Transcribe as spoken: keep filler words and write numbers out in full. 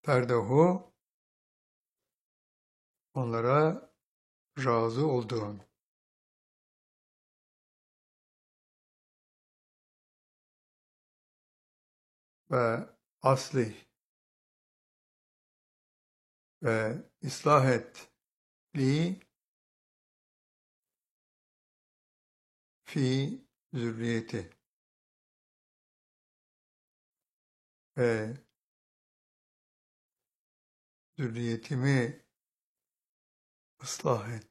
erdehu, onlara razı olduğun. Ve aslih, ve ıslah et li fi zürriyeti, ve zürriyetimi ıslah et.